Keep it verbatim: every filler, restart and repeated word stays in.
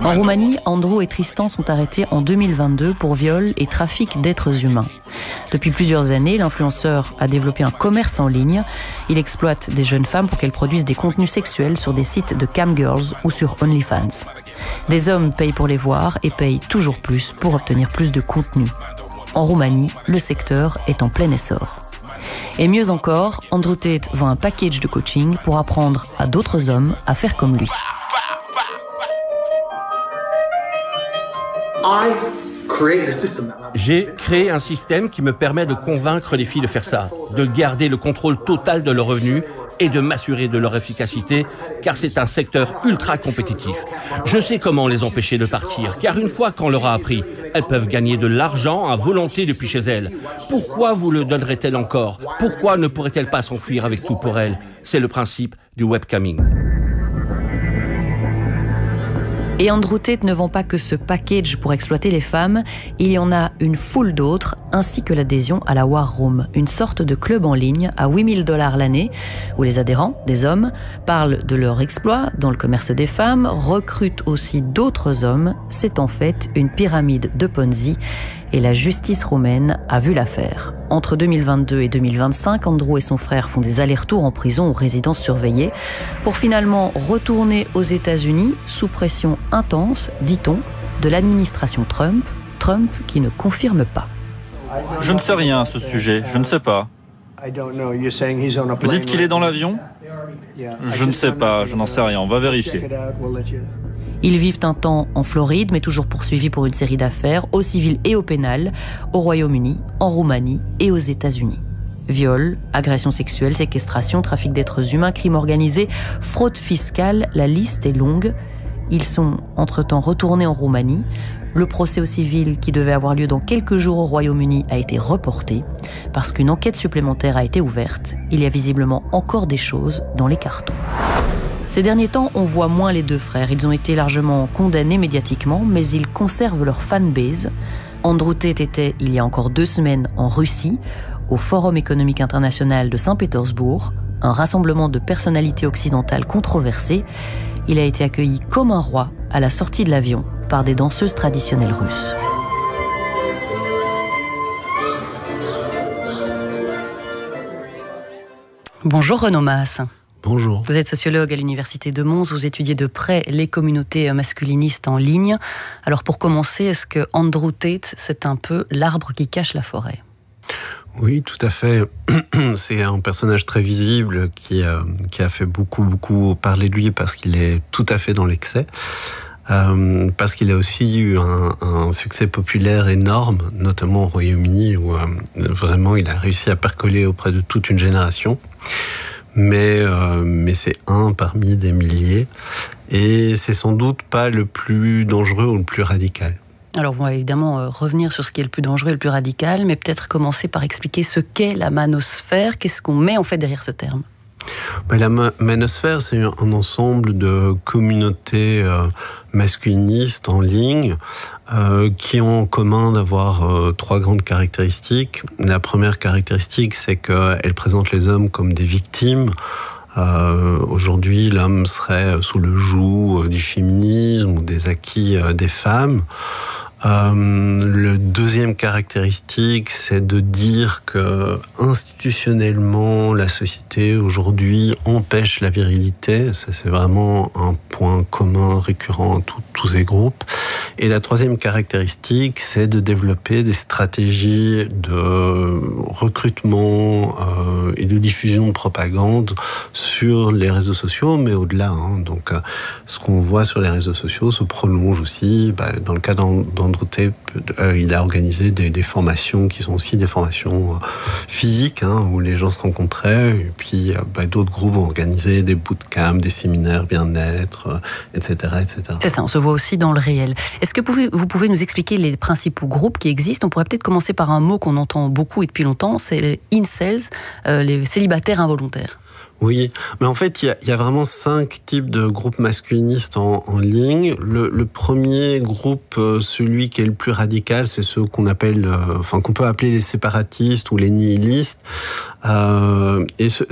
En Roumanie, Andrew et Tristan sont arrêtés en deux mille vingt-deux pour viol et trafic d'êtres humains. Depuis plusieurs années, l'influenceur a développé un commerce en ligne. Il exploite des jeunes femmes pour qu'elles produisent des contenus sexuels sur des sites de camgirls ou sur OnlyFans. Des hommes payent pour les voir et payent toujours plus pour obtenir plus de contenu. En Roumanie, le secteur est en plein essor. Et mieux encore, Andrew Tate vend un package de coaching pour apprendre à d'autres hommes à faire comme lui. J'ai créé un système qui me permet de convaincre les filles de faire ça, de garder le contrôle total de leurs revenus et de m'assurer de leur efficacité, car c'est un secteur ultra compétitif. Je sais comment les empêcher de partir, car une fois qu'on leur a appris, elles peuvent gagner de l'argent à volonté depuis chez elles. Pourquoi vous le donneraient-elles encore ? Pourquoi ne pourraient-elles pas s'enfuir avec tout pour elles ? C'est le principe du webcamming. Et Andrew Tate ne vend pas que ce package pour exploiter les femmes, il y en a une foule d'autres, ainsi que l'adhésion à la War Room, une sorte de club en ligne à huit mille dollars l'année, où les adhérents, des hommes, parlent de leurs exploits dans le commerce des femmes, recrutent aussi d'autres hommes. C'est en fait une pyramide de Ponzi, et la justice roumaine a vu l'affaire. Entre deux mille vingt-deux et deux mille vingt-cinq, Andrew et son frère font des allers-retours en prison ou résidence surveillée pour finalement retourner aux États-Unis sous pression intense, dit-on, de l'administration Trump, Trump qui ne confirme pas. Je ne sais rien à ce sujet, je ne sais pas. Vous dites qu'il est dans l'avion ? Je ne sais pas, je n'en sais rien, on va vérifier. Ils vivent un temps en Floride, mais toujours poursuivis pour une série d'affaires, au civil et au pénal, au Royaume-Uni, en Roumanie et aux États-Unis. Viol, agression sexuelle, séquestration, trafic d'êtres humains, crime organisé, fraude fiscale, la liste est longue. Ils sont entre-temps retournés en Roumanie. Le procès au civil, qui devait avoir lieu dans quelques jours au Royaume-Uni, a été reporté parce qu'une enquête supplémentaire a été ouverte. Il y a visiblement encore des choses dans les cartons. Ces derniers temps, on voit moins les deux frères. Ils ont été largement condamnés médiatiquement, mais ils conservent leur fanbase. Andrew Tate était, il y a encore deux semaines, en Russie, au Forum économique international de Saint-Pétersbourg, un rassemblement de personnalités occidentales controversées. Il a été accueilli comme un roi à la sortie de l'avion par des danseuses traditionnelles russes. Bonjour Renaud Maass. Bonjour. Vous êtes sociologue à l'Université de Mons, vous étudiez de près les communautés masculinistes en ligne. Alors pour commencer, est-ce que Andrew Tate, c'est un peu l'arbre qui cache la forêt ? Oui, tout à fait. C'est un personnage très visible qui a, qui a fait beaucoup, beaucoup parler de lui parce qu'il est tout à fait dans l'excès. Euh, parce qu'il a aussi eu un, un succès populaire énorme, notamment au Royaume-Uni, où euh, vraiment il a réussi à percoler auprès de toute une génération. Mais, euh, mais c'est un parmi des milliers. Et c'est sans doute pas le plus dangereux ou le plus radical. Alors, on va évidemment euh, revenir sur ce qui est le plus dangereux et le plus radical, mais peut-être commencer par expliquer ce qu'est la manosphère. Qu'est-ce qu'on met en fait derrière ce terme ? La manosphère, c'est un ensemble de communautés euh, masculinistes en ligne euh, qui ont en commun d'avoir euh, trois grandes caractéristiques. La première caractéristique, c'est qu'elles présentent les hommes comme des victimes. Euh, aujourd'hui, l'homme serait sous le joug du féminisme ou des acquis euh, des femmes. Euh, le deuxième caractéristique, c'est de dire que institutionnellement, la société aujourd'hui empêche la virilité. Ça, c'est vraiment un point commun récurrent à tout, tous ces groupes. Et la troisième caractéristique, c'est de développer des stratégies de recrutement euh, et de diffusion de propagande sur les réseaux sociaux, mais au-delà. Hein. Donc, euh, ce qu'on voit sur les réseaux sociaux se prolonge aussi. Bah, dans le cas d'Andrew Tate, euh, il a organisé des, des formations qui sont aussi des formations euh, physiques, hein, où les gens se rencontraient. Et puis, euh, bah, d'autres groupes ont organisé des bootcamps, des séminaires bien-être, euh, et cetera, et cetera. C'est ça, on se voit aussi dans le réel. Est-ce que vous pouvez, vous pouvez nous expliquer les principaux groupes qui existent ? On pourrait peut-être commencer par un mot qu'on entend beaucoup et depuis longtemps, c'est les incels, euh, les célibataires involontaires. Oui, mais en fait, il y a, il y a vraiment cinq types de groupes masculinistes en, en ligne. Le, le premier groupe, euh, celui qui est le plus radical, c'est ceux qu'on appelle, euh, enfin qu'on peut appeler les séparatistes ou les nihilistes. Euh, et ce,